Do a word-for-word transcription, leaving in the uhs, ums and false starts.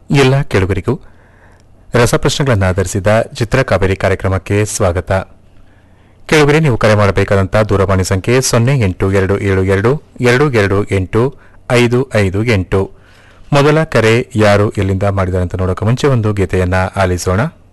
ಎಲ್ಲ ಕೇಳುಗರಿಗೂ ರಸಪ್ರಶ್ನೆಗಳನ್ನು ಆಧರಿಸಿದ ಚಿತ್ರಕಾವೇರಿ ಕಾರ್ಯಕ್ರಮಕ್ಕೆ ಸ್ವಾಗತ. ಕೇಳುಗರೆ, ನೀವು ಕರೆ ಮಾಡಬೇಕಾದಂತಹ ದೂರವಾಣಿ ಸಂಖ್ಯೆ ಸೊನ್ನೆ ಎಂಟು ಎರಡು ಏಳು ಎರಡು ಎರಡು ಎರಡು ಎಂಟು ಐದು ಐದು ಎಂಟು. ಮೊದಲ ಕರೆ ಯಾರು ಎಲ್ಲಿಂದ ಮಾಡಿದಾರಂತ ನೋಡೋಕೆ ಮುಂಚೆ ಒಂದು ಗೀತೆಯನ್ನ ಆಲಿಸೋಣ.